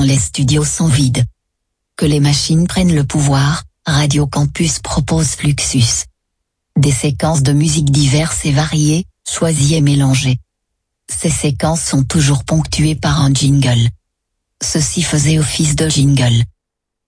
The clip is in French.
les studios sont vides. Que les machines prennent le pouvoir, Radio Campus propose Fluxus. Des séquences de musique diverses et variées, choisies et mélangées. Ces séquences sont toujours ponctuées par un jingle. Ceci faisait office de jingle.